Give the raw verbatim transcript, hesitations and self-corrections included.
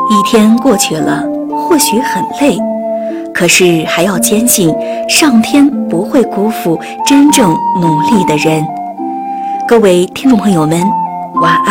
一天过去了，或许很累，可是还要坚信，上天不会辜负真正努力的人。各位听众朋友们，晚安。